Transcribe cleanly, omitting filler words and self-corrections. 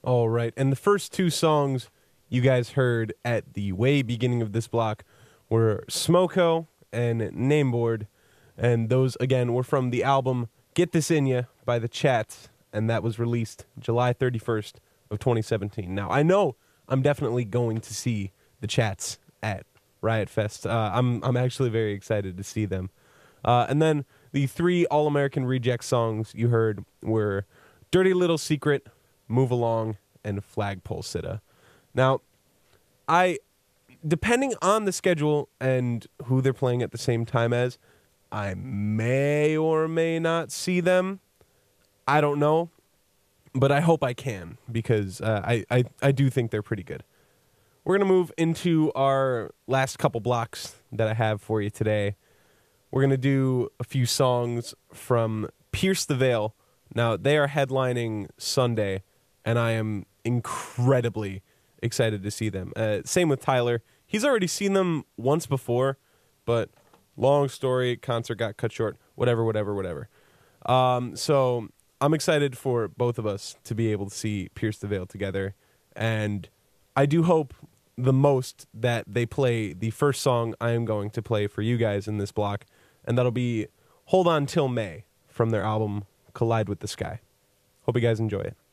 All right. And the first two songs you guys heard at the way beginning of this block were Smoko and Nameboard. And those, again, were from the album Get This In Ya by The Chats. And that was released July 31st of 2017. Now, I know I'm definitely going to see The Chats at Riot Fest. I'm actually very excited to see them. And then the three All-American Reject songs you heard were Dirty Little Secret, Move Along, and Flagpole Sitta. Now, depending on the schedule and who they're playing at the same time as, I may or may not see them. I don't know, but I hope I can because I do think they're pretty good. We're going to move into our last couple blocks that I have for you today. We're going to do a few songs from Pierce the Veil. Now, they are headlining Sunday, and I am incredibly excited to see them. Same with Tyler. He's already seen them once before, but long story, concert got cut short, whatever. So I'm excited for both of us to be able to see Pierce the Veil together, and I do hope the most that they play the first song I am going to play for you guys in this block, and that'll be Hold On Till May from their album Collide with the Sky. Hope you guys enjoy it.